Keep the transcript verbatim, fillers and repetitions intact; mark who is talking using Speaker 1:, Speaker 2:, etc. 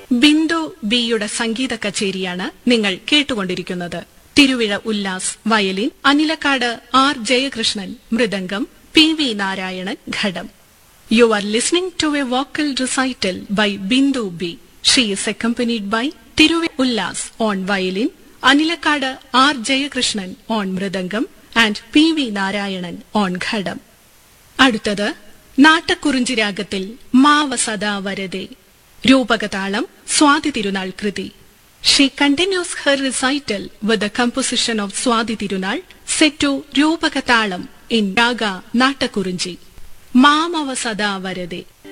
Speaker 1: ബിന്ദു ബിയുടെ സംഗീത കച്ചേരിയാണ് നിങ്ങൾ കേട്ടുകൊണ്ടിരിക്കുന്നത്. Thiruvizha Ullas violin, Anilakkad R Jayakrishnan mridangam, P V Narayanan ghatam. You are listening to a vocal recital by Bindu B. She is accompanied by Thiruvi Ullas on violin, Anilakada R. Jayakrishnan on mridangam and P V Narayanan on ഘടം. അടുത്തത് നാട്ടക്കുറിഞ്ചി രാഗത്തിൽ മാവ സദാ വരദേ. രൂപകതാളം സ്വാതി തിരുനാൾ കൃതി. She continues her recital with the composition of Swati Tirunal set to രൂപകതാളം in Raga Nattakurinji. മാമവ സദാ വരദേ.